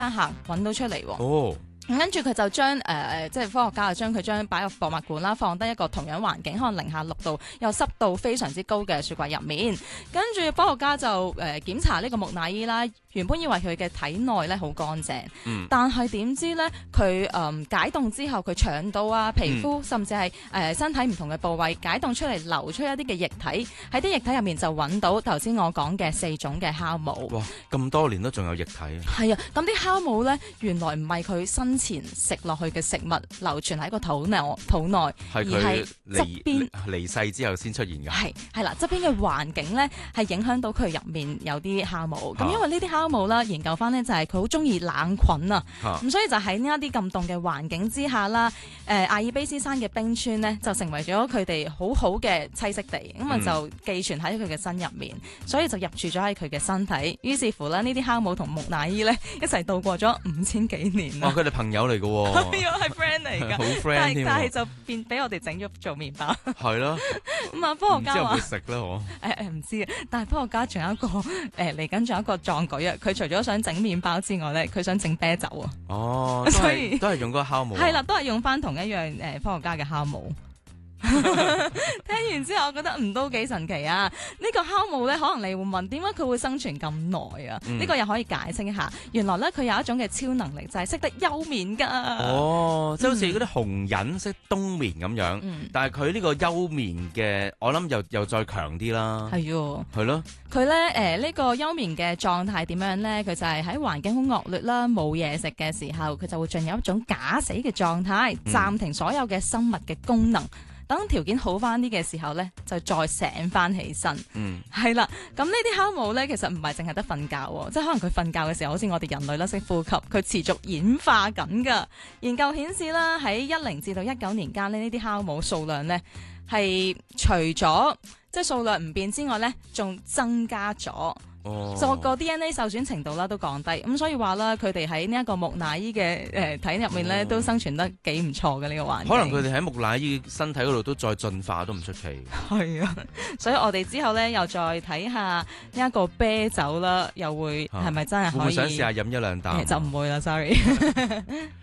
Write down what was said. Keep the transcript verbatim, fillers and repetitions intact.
山下揾到出嚟喎。 哦。 跟住佢就將誒誒，即係科學家就將佢將擺入博物館啦，放低一個同樣環境，可能零下六度又濕度非常之高嘅雪櫃入面。跟住科學家就誒、呃、檢查呢個木乃伊啦，原本以為佢嘅體內咧好乾淨， 嗯、 但係點知咧佢誒解凍之後，佢腸道啊、皮膚、嗯、甚至係誒、呃、身體唔同嘅部位解凍出嚟，流出一啲嘅液體，喺啲液體入面就揾到頭先我講嘅四種嘅酵母。 哇！咁多年都仲有液體。 係啊，咁啲酵母咧原來唔係佢生前食落去嘅食物流傳喺個肚內，肚內而係側邊離世之後先出現㗎。 係係啦，側邊嘅環境咧係影響到佢入面有啲酵母。咁、啊、因為呢啲酵母啦，研究翻咧就係佢好中意冷菌啊，咁、啊、所以就喺呢一啲咁凍嘅環境之下啦，誒、呃、阿爾卑斯山嘅冰川咧就成為咗佢哋好好嘅棲息地，咁啊、嗯、就寄存喺佢嘅身入面，所以就入住咗喺佢嘅身體。於是乎咧，呢啲酵母同木乃伊咧一齊度過咗五千幾年啦。 哇！佢哋朋友嚟㗎喎。 係啊，係 friend 嚟噶， 好 friend 添。 但係就變俾我哋整咗做麵包。 係咯。 咁啊，科學家話唔知有冇食咧？我誒誒唔知啊。但係科學家仲有一個誒嚟緊，仲、呃、有一個壯舉啊！佢除咗想整麵包之外咧，佢想整啤酒啊。 哦， 所以都係用嗰個酵母。 係啦，都係用翻同一樣誒、呃、科學家嘅酵母。聽完之後，我覺得唔都幾神奇啊！呢、這個酵母咧，可能你會問點解佢會生存咁耐啊？呢、嗯、個又可以解釋一下。原來咧，佢有一種嘅超能力，就係、是、識得休眠噶。 哦，即係好似嗰啲紅人識冬眠咁樣。嗯、但係佢呢個休眠嘅，我諗又又再強啲啦。係喎， 係咯。 佢咧誒呢、呃這個休眠嘅狀態點樣咧？佢就係喺環境好惡劣啦，冇嘢食嘅時候，佢就會進入一種假死嘅狀態，暫停所有嘅生物嘅功能。等條件好翻啲嘅時候咧，就再醒翻起身。嗯，係啦。咁呢啲酵母咧，其實唔係淨係得瞓覺，即係可能佢瞓覺嘅時候，好似我哋人類啦，識呼吸，佢持續演化緊噶。研究顯示啦，喺一零至到一九年間呢，呢啲酵母數量咧係除咗即係數量唔變之外咧，仲增加咗。哦，就個 D N A 受損程度啦都降低，咁所以話啦，佢哋喺呢一個木乃伊嘅誒體入面咧，哦、都生存得幾唔錯嘅呢個環境。可能佢哋喺木乃伊身體嗰度都再進化都唔出奇。 係啊，所以我哋之後咧又再睇下呢一個啤酒啦，又會係咪、啊、真係可以？ 會唔會想試下飲一兩啖？ 就唔會啦，sorry。